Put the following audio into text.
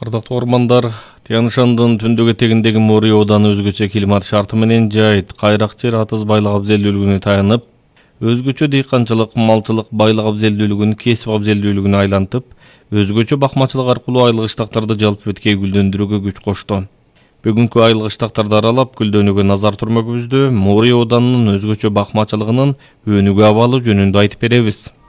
Ардактуу угармандар, Тянь-Шандын түндүк этегиндеги Мори ооданы өзгөчө климат шарты менен жайыт, кайрак жер атыз байлык абзелдүүлүгүнө таянып, өзгөчө дыйканчылык, малчылык байлык абзелдүүлүгүн кесип абзелдүүлүгүнө айлантып, өзгөчө бакмачылык аркылуу айлык ыштактарды жалпы беткей гүлдөндүрүүгө күч кошту. Бүгүнкү айлык ыштактарды аралап, гүлдөнүүгө назар турмөгүбүздө Мори ооданынын өзгөчө бакмачылыгынын өнүгүү абалы жөнүндө айтып беребиз.